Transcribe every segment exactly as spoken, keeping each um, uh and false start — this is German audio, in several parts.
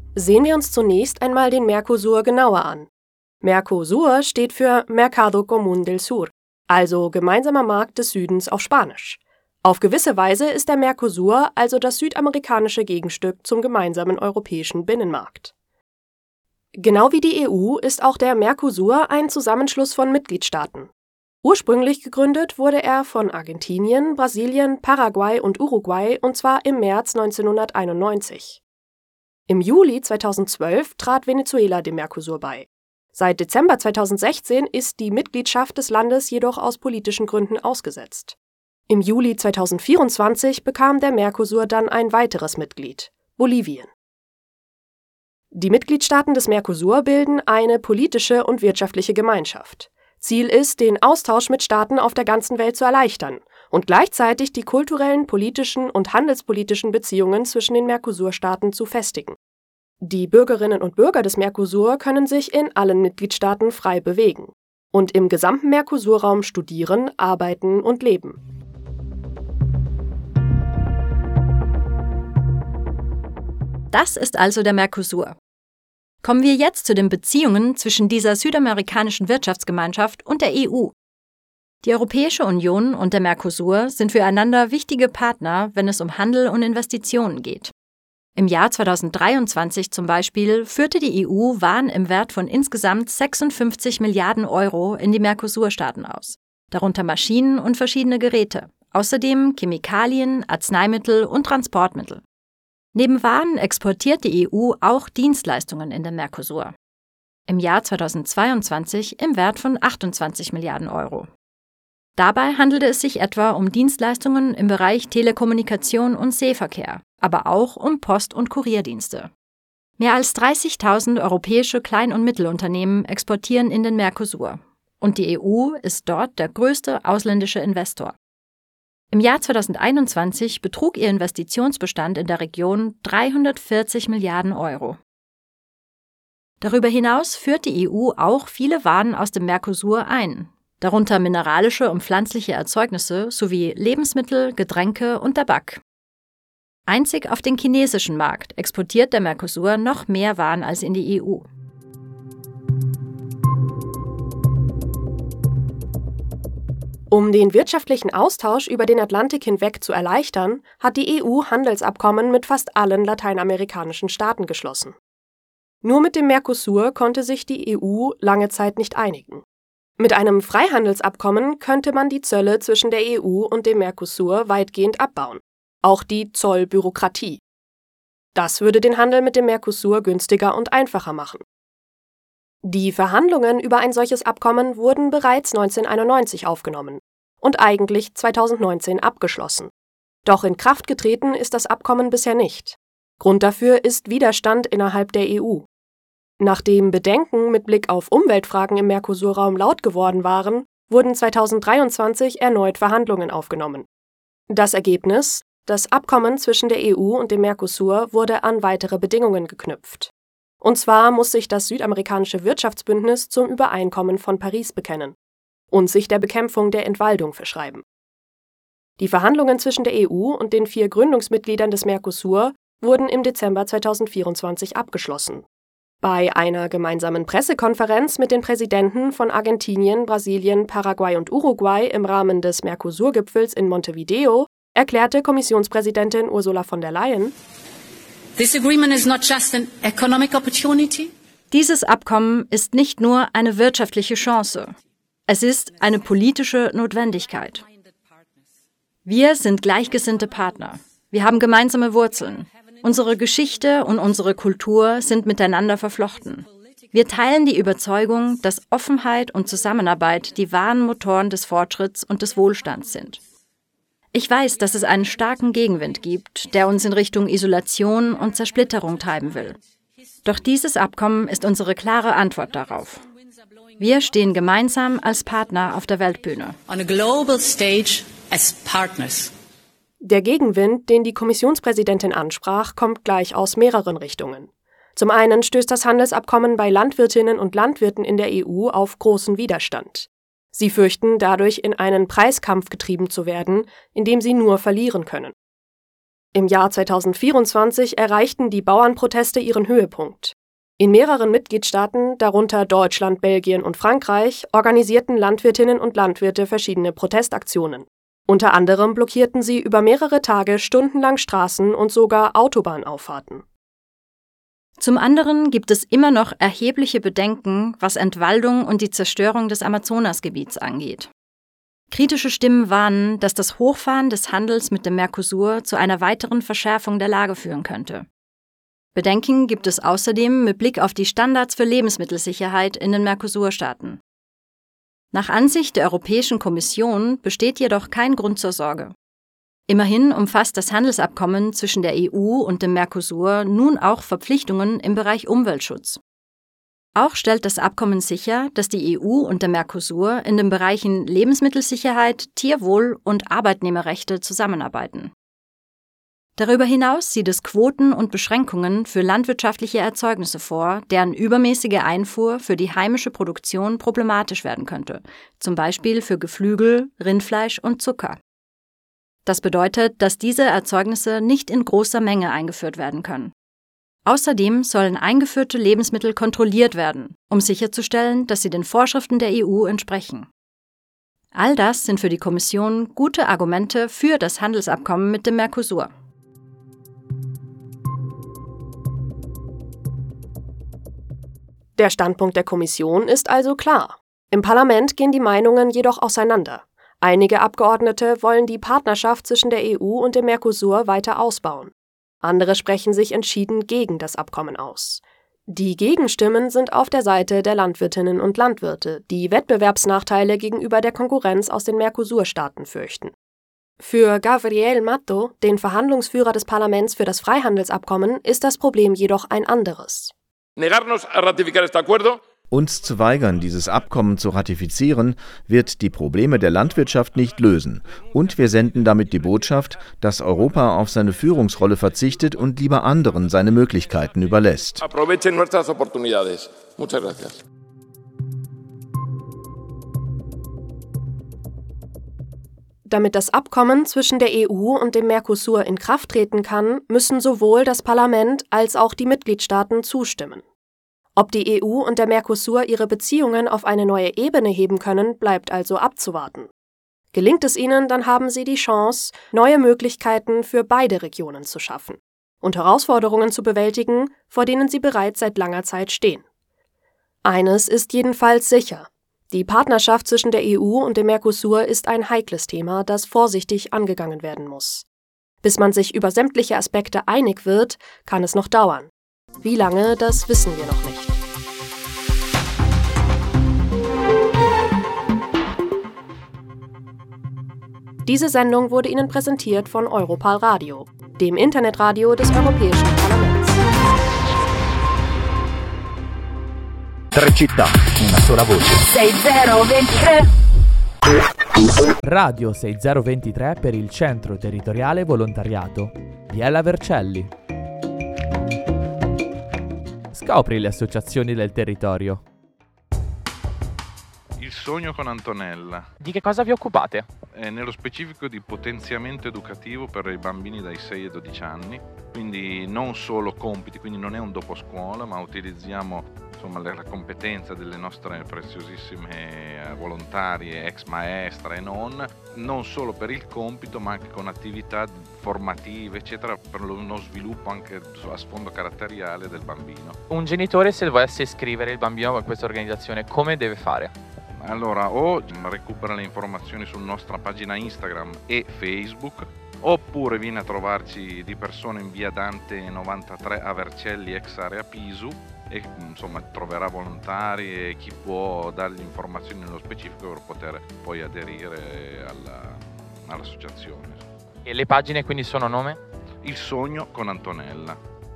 Sehen wir uns zunächst einmal den Mercosur genauer an. Mercosur steht für Mercado Común del Sur, also gemeinsamer Markt des Südens auf Spanisch. Auf gewisse Weise ist der Mercosur also das südamerikanische Gegenstück zum gemeinsamen europäischen Binnenmarkt. Genau wie die E U ist auch der Mercosur ein Zusammenschluss von Mitgliedstaaten. Ursprünglich gegründet wurde er von Argentinien, Brasilien, Paraguay und Uruguay, und zwar im März neunzehnhunderteinundneunzig. Im Juli zweitausendzwölf trat Venezuela dem Mercosur bei. Seit Dezember zweitausendsechzehn ist die Mitgliedschaft des Landes jedoch aus politischen Gründen ausgesetzt. Im Juli zweitausendvierundzwanzig bekam der Mercosur dann ein weiteres Mitglied, Bolivien. Die Mitgliedstaaten des Mercosur bilden eine politische und wirtschaftliche Gemeinschaft. Ziel ist, den Austausch mit Staaten auf der ganzen Welt zu erleichtern und gleichzeitig die kulturellen, politischen und handelspolitischen Beziehungen zwischen den Mercosur-Staaten zu festigen. Die Bürgerinnen und Bürger des Mercosur können sich in allen Mitgliedstaaten frei bewegen und im gesamten Mercosur-Raum studieren, arbeiten und leben. Das ist also der Mercosur. Kommen wir jetzt zu den Beziehungen zwischen dieser südamerikanischen Wirtschaftsgemeinschaft und der E U. Die Europäische Union und der Mercosur sind füreinander wichtige Partner, wenn es um Handel und Investitionen geht. Im Jahr zweitausenddreiundzwanzig zum Beispiel führte die E U Waren im Wert von insgesamt sechsundfünfzig Milliarden Euro in die Mercosur-Staaten aus, darunter Maschinen und verschiedene Geräte, außerdem Chemikalien, Arzneimittel und Transportmittel. Neben Waren exportiert die E U auch Dienstleistungen in den Mercosur. Im Jahr zweitausendzweiundzwanzig im Wert von achtundzwanzig Milliarden Euro. Dabei handelte es sich etwa um Dienstleistungen im Bereich Telekommunikation und Seeverkehr, aber auch um Post- und Kurierdienste. Mehr als dreißigtausend europäische Klein- und Mittelunternehmen exportieren in den Mercosur und die E U ist dort der größte ausländische Investor. Im Jahr zweitausendeinundzwanzig betrug ihr Investitionsbestand in der Region dreihundertvierzig Milliarden Euro. Darüber hinaus führt die E U auch viele Waren aus dem Mercosur ein, darunter mineralische und pflanzliche Erzeugnisse sowie Lebensmittel, Getränke und Tabak. Einzig auf den chinesischen Markt exportiert der Mercosur noch mehr Waren als in die E U. Um den wirtschaftlichen Austausch über den Atlantik hinweg zu erleichtern, hat die E U Handelsabkommen mit fast allen lateinamerikanischen Staaten geschlossen. Nur mit dem Mercosur konnte sich die E U lange Zeit nicht einigen. Mit einem Freihandelsabkommen könnte man die Zölle zwischen der E U und dem Mercosur weitgehend abbauen, auch die Zollbürokratie. Das würde den Handel mit dem Mercosur günstiger und einfacher machen. Die Verhandlungen über ein solches Abkommen wurden bereits neunzehnhunderteinundneunzig aufgenommen und eigentlich zweitausendneunzehn abgeschlossen. Doch in Kraft getreten ist das Abkommen bisher nicht. Grund dafür ist Widerstand innerhalb der E U. Nachdem Bedenken mit Blick auf Umweltfragen im Mercosur-Raum laut geworden waren, wurden zweitausenddreiundzwanzig erneut Verhandlungen aufgenommen. Das Ergebnis: Das Abkommen zwischen der E U und dem Mercosur wurde an weitere Bedingungen geknüpft. Und zwar muss sich das südamerikanische Wirtschaftsbündnis zum Übereinkommen von Paris bekennen und sich der Bekämpfung der Entwaldung verschreiben. Die Verhandlungen zwischen der E U und den vier Gründungsmitgliedern des Mercosur wurden im Dezember zweitausendvierundzwanzig abgeschlossen. Bei einer gemeinsamen Pressekonferenz mit den Präsidenten von Argentinien, Brasilien, Paraguay und Uruguay im Rahmen des Mercosur-Gipfels in Montevideo erklärte Kommissionspräsidentin Ursula von der Leyen: This agreement is not just an economic opportunity. Dieses Abkommen ist nicht nur eine wirtschaftliche Chance. Es ist eine politische Notwendigkeit. Wir sind gleichgesinnte Partner. Wir haben gemeinsame Wurzeln. Unsere Geschichte und unsere Kultur sind miteinander verflochten. Wir teilen die Überzeugung, dass Offenheit und Zusammenarbeit die wahren Motoren des Fortschritts und des Wohlstands sind. Ich weiß, dass es einen starken Gegenwind gibt, der uns in Richtung Isolation und Zersplitterung treiben will. Doch dieses Abkommen ist unsere klare Antwort darauf. Wir stehen gemeinsam als Partner auf der Weltbühne. On a global stage as partners. Der Gegenwind, den die Kommissionspräsidentin ansprach, kommt gleich aus mehreren Richtungen. Zum einen stößt das Handelsabkommen bei Landwirtinnen und Landwirten in der E U auf großen Widerstand. Sie fürchten, dadurch in einen Preiskampf getrieben zu werden, in dem sie nur verlieren können. Im Jahr zweitausendvierundzwanzig erreichten die Bauernproteste ihren Höhepunkt. In mehreren Mitgliedstaaten, darunter Deutschland, Belgien und Frankreich, organisierten Landwirtinnen und Landwirte verschiedene Protestaktionen. Unter anderem blockierten sie über mehrere Tage stundenlang Straßen und sogar Autobahnauffahrten. Zum anderen gibt es immer noch erhebliche Bedenken, was Entwaldung und die Zerstörung des Amazonasgebiets angeht. Kritische Stimmen warnen, dass das Hochfahren des Handels mit dem Mercosur zu einer weiteren Verschärfung der Lage führen könnte. Bedenken gibt es außerdem mit Blick auf die Standards für Lebensmittelsicherheit in den Mercosur-Staaten. Nach Ansicht der Europäischen Kommission besteht jedoch kein Grund zur Sorge. Immerhin umfasst das Handelsabkommen zwischen der E U und dem Mercosur nun auch Verpflichtungen im Bereich Umweltschutz. Auch stellt das Abkommen sicher, dass die E U und der Mercosur in den Bereichen Lebensmittelsicherheit, Tierwohl und Arbeitnehmerrechte zusammenarbeiten. Darüber hinaus sieht es Quoten und Beschränkungen für landwirtschaftliche Erzeugnisse vor, deren übermäßige Einfuhr für die heimische Produktion problematisch werden könnte, zum Beispiel für Geflügel, Rindfleisch und Zucker. Das bedeutet, dass diese Erzeugnisse nicht in großer Menge eingeführt werden können. Außerdem sollen eingeführte Lebensmittel kontrolliert werden, um sicherzustellen, dass sie den Vorschriften der E U entsprechen. All das sind für die Kommission gute Argumente für das Handelsabkommen mit dem Mercosur. Der Standpunkt der Kommission ist also klar. Im Parlament gehen die Meinungen jedoch auseinander. Einige Abgeordnete wollen die Partnerschaft zwischen der E U und dem Mercosur weiter ausbauen. Andere sprechen sich entschieden gegen das Abkommen aus. Die Gegenstimmen sind auf der Seite der Landwirtinnen und Landwirte, die Wettbewerbsnachteile gegenüber der Konkurrenz aus den Mercosur-Staaten fürchten. Für Gabriel Mato, den Verhandlungsführer des Parlaments für das Freihandelsabkommen, ist das Problem jedoch ein anderes. Negarnos a ratificar este acuerdo. Uns zu weigern, dieses Abkommen zu ratifizieren, wird die Probleme der Landwirtschaft nicht lösen. Und wir senden damit die Botschaft, dass Europa auf seine Führungsrolle verzichtet und lieber anderen seine Möglichkeiten überlässt. Aprovechen nuestras oportunidades. Muchas gracias. Damit das Abkommen zwischen der E U und dem Mercosur in Kraft treten kann, müssen sowohl das Parlament als auch die Mitgliedstaaten zustimmen. Ob die E U und der Mercosur ihre Beziehungen auf eine neue Ebene heben können, bleibt also abzuwarten. Gelingt es ihnen, dann haben sie die Chance, neue Möglichkeiten für beide Regionen zu schaffen und Herausforderungen zu bewältigen, vor denen sie bereits seit langer Zeit stehen. Eines ist jedenfalls sicher: Die Partnerschaft zwischen der E U und dem Mercosur ist ein heikles Thema, das vorsichtig angegangen werden muss. Bis man sich über sämtliche Aspekte einig wird, kann es noch dauern. Wie lange, das wissen wir noch nicht. Diese Sendung wurde Ihnen präsentiert von Europal Radio, dem Internetradio des Europäischen Parlaments. Tre città, una sola voce. sei zero ventitré Radio sei zero ventitré per il Centro Territoriale Volontariato. Biella Vercelli. Scopri le associazioni del territorio. Il sogno con Antonella. Di che cosa vi occupate? È nello specifico di potenziamento educativo per i bambini dai sei ai dodici anni, quindi non solo compiti, quindi non è un dopo scuola, ma utilizziamo insomma la competenza delle nostre preziosissime volontarie, ex maestra e non, non solo per il compito ma anche con attività formative eccetera per uno sviluppo anche a sfondo caratteriale del bambino. Un genitore, se volesse iscrivere il bambino a questa organizzazione, come deve fare? Allora, o recupera le informazioni sulla nostra pagina Instagram e Facebook, oppure viene a trovarci di persona in via Dante novantatré a Vercelli, ex area Pisu, e insomma troverà volontari e chi può dargli informazioni nello specifico per poter poi aderire alla, all'associazione. E le pagine quindi sono nome? Il sogno con Antonella.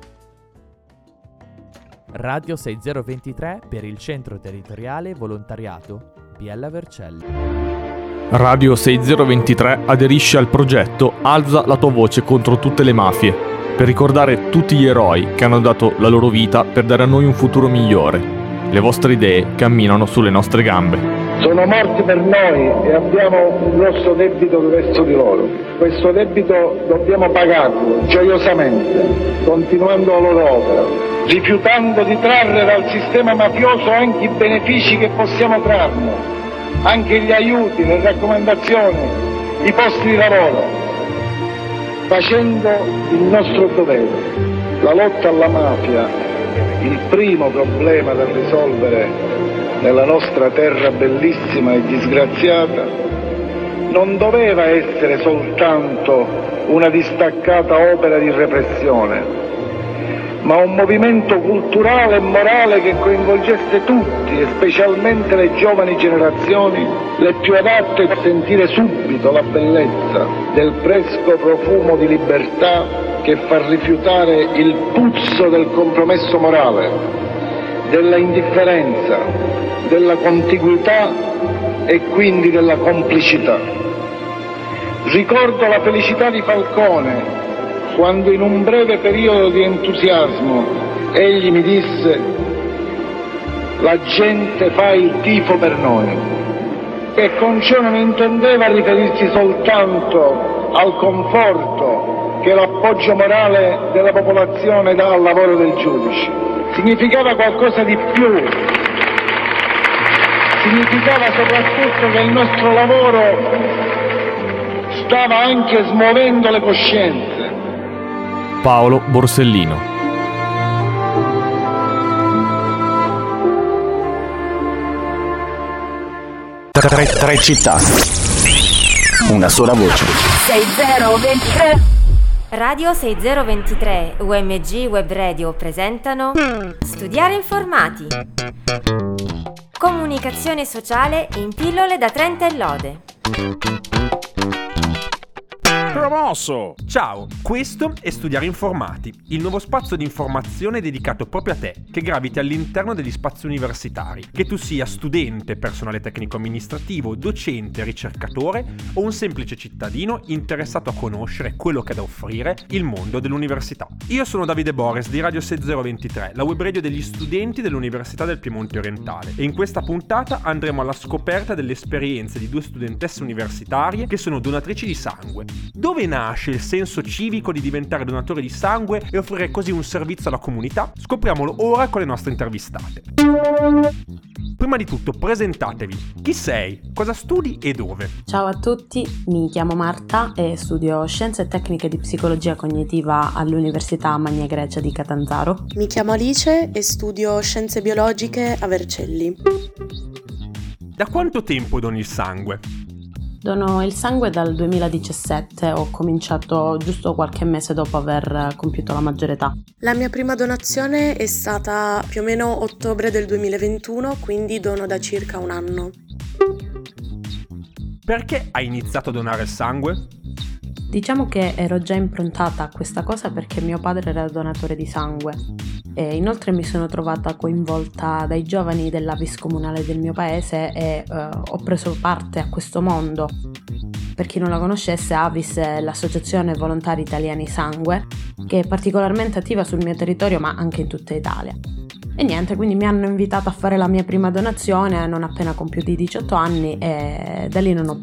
Radio sei zero ventitré per il Centro Territoriale Volontariato Biella Vercelli. Radio sei zero ventitré aderisce al progetto Alza la tua voce contro tutte le mafie, per ricordare tutti gli eroi che hanno dato la loro vita per dare a noi un futuro migliore. Le vostre idee camminano sulle nostre gambe. Sono morti per noi e abbiamo un grosso debito verso di loro. Questo debito dobbiamo pagarlo gioiosamente, continuando la loro opera, rifiutando di trarre dal sistema mafioso anche i benefici che possiamo trarne, anche gli aiuti, le raccomandazioni, i posti di lavoro, facendo il nostro dovere. La lotta alla mafia, il primo problema da risolvere nella nostra terra bellissima e disgraziata, non doveva essere soltanto una distaccata opera di repressione, ma un movimento culturale e morale che coinvolgesse tutti, e specialmente le giovani generazioni, le più adatte a sentire subito la bellezza del fresco profumo di libertà che fa rifiutare il puzzo del compromesso morale, della indifferenza, della contiguità e quindi della complicità. Ricordo la felicità di Falcone quando in un breve periodo di entusiasmo egli mi disse: la gente fa il tifo per noi, e con ciò non intendeva riferirsi soltanto al conforto che l'appoggio morale della popolazione dà al lavoro del giudice. Significava qualcosa di più. Significava soprattutto che il nostro lavoro stava anche smuovendo le coscienze. Paolo Borsellino. Tre, tre città, una sola voce. sei zero ventitré. Radio sei zero ventitré U M G Web Radio presentano Studiare informati. Comunicazione sociale in pillole da trenta e lode. Promosso! Ciao, questo è Studiare Informati, il nuovo spazio di informazione dedicato proprio a te, che graviti all'interno degli spazi universitari, che tu sia studente, personale tecnico-amministrativo, docente, ricercatore o un semplice cittadino interessato a conoscere quello che ha da offrire il mondo dell'università. Io sono Davide Bores di Radio sei zero ventitré, la web radio degli studenti dell'Università del Piemonte Orientale, e in questa puntata andremo alla scoperta delle esperienze di due studentesse universitarie che sono donatrici di sangue. Dove nasce il senso civico di diventare donatore di sangue e offrire così un servizio alla comunità? Scopriamolo ora con le nostre intervistate. Prima di tutto, presentatevi. Chi sei? Cosa studi e dove? Ciao a tutti, mi chiamo Marta e studio Scienze e Tecniche di Psicologia Cognitiva all'Università Magna Grecia di Catanzaro. Mi chiamo Alice e studio Scienze Biologiche a Vercelli. Da quanto tempo doni il sangue? Dono il sangue dal duemiladiciassette, ho cominciato giusto qualche mese dopo aver compiuto la maggiore età. La mia prima donazione è stata più o meno ottobre del duemilaventuno, quindi dono da circa un anno. Perché hai iniziato a donare il sangue? Diciamo che ero già improntata a questa cosa perché mio padre era donatore di sangue. E inoltre mi sono trovata coinvolta dai giovani dell'Avis comunale del mio paese e uh, ho preso parte a questo mondo. Per chi non la conoscesse, Avis è l'associazione Volontari Italiani Sangue, che è particolarmente attiva sul mio territorio ma anche in tutta Italia. E niente, quindi mi hanno invitato a fare la mia prima donazione non appena compiuti i diciotto anni e da lì non ho